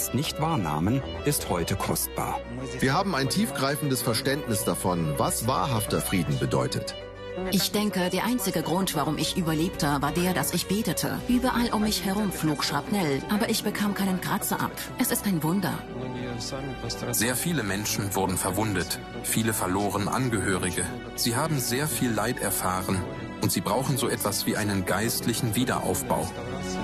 einst nicht wahrnahmen, ist heute kostbar. Wir haben ein tiefgreifendes Verständnis davon, was wahrhafter Frieden bedeutet. Ich denke, der einzige Grund, warum ich überlebte, war der, dass ich betete. Überall um mich herum flog Schrapnell, aber ich bekam keinen Kratzer ab. Es ist ein Wunder. Sehr viele Menschen wurden verwundet, viele verloren Angehörige. Sie haben sehr viel Leid erfahren und sie brauchen so etwas wie einen geistlichen Wiederaufbau.